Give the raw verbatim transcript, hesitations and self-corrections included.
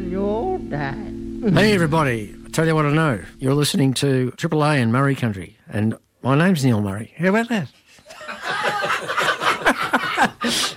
your dad. Hey, everybody. I tell you what I know. You're listening to Triple A in Murray Country, and my name's Neil Murray. How about that?